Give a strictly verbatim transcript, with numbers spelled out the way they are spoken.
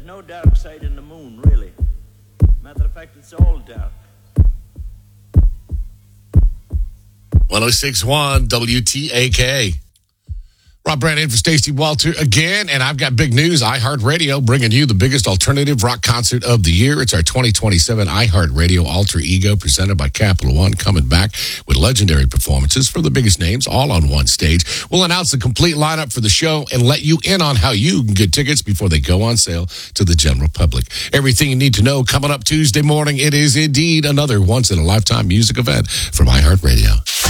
there's no dark side in the moon, really. Matter of fact, it's all dark. one oh six point one W T A K. Rob Brand in for Stacey Walter again, and I've got big news. iHeartRadio bringing you the biggest alternative rock concert of the year. It's our twenty twenty-seven iHeartRadio Alter Ego presented by Capital One, coming back with legendary performances from the biggest names all on one stage. We'll announce the complete lineup for the show and let you in on how you can get tickets before they go on sale to the general public. Everything you need to know coming up Tuesday morning. It is indeed another once-in-a-lifetime music event from iHeartRadio.